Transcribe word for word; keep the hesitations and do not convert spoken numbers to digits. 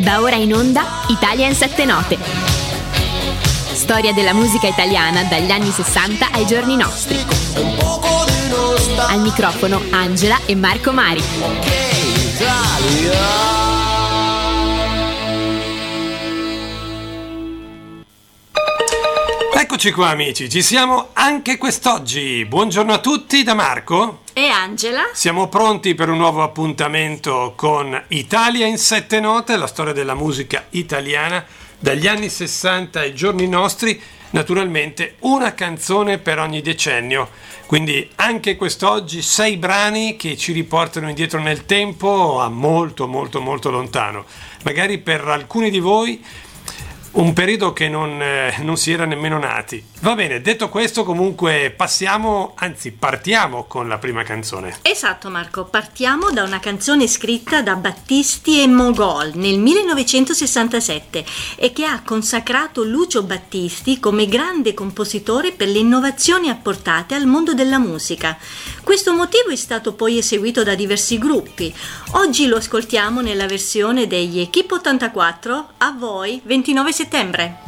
Da ora in onda Italia in sette note. Storia della musica italiana dagli anni sessanta ai giorni nostri. Al microfono Angela e Marco Mari. Eccoci qua amici, ci siamo anche quest'oggi. Buongiorno a tutti da Marco e Angela. Siamo pronti per un nuovo appuntamento con Italia in sette note, la storia della musica italiana dagli anni sessanta ai giorni nostri. Naturalmente una canzone per ogni decennio, quindi anche quest'oggi sei brani che ci riportano indietro nel tempo, a molto molto molto lontano. Magari per alcuni di voi un periodo che non, eh, non si era nemmeno nati. Va bene, detto questo comunque passiamo, anzi partiamo con la prima canzone. Esatto Marco, partiamo da una canzone scritta da Battisti e Mogol nel millenovecentosessantasette e che ha consacrato Lucio Battisti come grande compositore per le innovazioni apportate al mondo della musica. Questo motivo è stato poi eseguito da diversi gruppi. Oggi lo ascoltiamo nella versione degli Equipe ottantaquattro, A voi ventinove settembre.